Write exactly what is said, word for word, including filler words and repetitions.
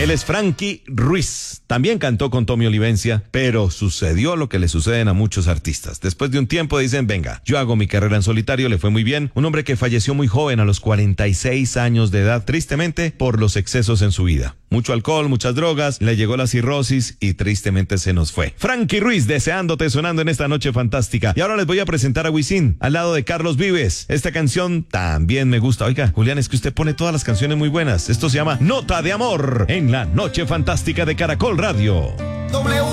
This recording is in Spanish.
Él es Frankie Ruiz. También cantó con Tommy Olivencia, pero sucedió lo que le suceden a muchos artistas. Después de un tiempo dicen, venga, yo hago mi carrera en solitario, le fue muy bien. Un hombre que falleció muy joven, a los cuarenta y seis años de edad, tristemente por los excesos en su vida. Mucho alcohol, muchas drogas, le llegó la cirrosis y tristemente se nos fue. Frankie Ruiz, deseándote, sonando en esta noche fantástica. Y ahora les voy a presentar a Wisin, al lado de Carlos Vives. Esta canción también me gusta. Oiga, Julián, es que usted pone todas las canciones muy buenas. Esto se llama Nota de Amor, en la noche fantástica de Caracol Radio.